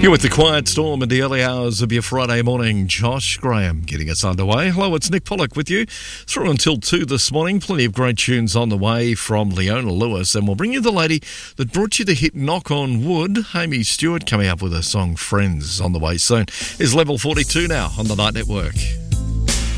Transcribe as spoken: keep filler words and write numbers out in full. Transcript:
You're with the Quiet Storm in the early hours of your Friday morning. Josh Graham getting us underway. Hello, it's Nick Pollock with you through until two this morning. Plenty of great tunes on the way from Leona Lewis, and we'll bring you the lady that brought you the hit Knock on Wood. Amy Stewart coming up with her song Friends on the way soon. Is level forty-two now on the Night Network.